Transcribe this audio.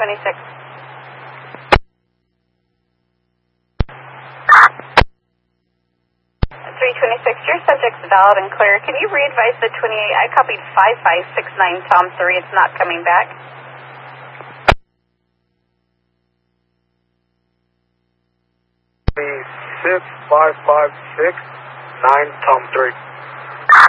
326. 326, your subject's valid and clear. Can you re-advise the 28? I copied 5569 Tom 3. It's not coming back. 5569 Tom 3.